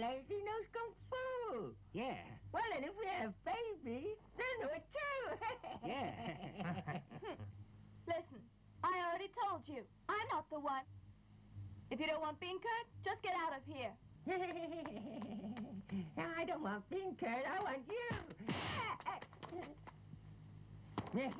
Leslie knows Kung Fu. Yeah. Well, and if we have babies, they'll know it too. Yeah. Listen, I already told you. I'm not the one. If you don't want Beancurd, just get out of here. I don't want Beancurd. I want you.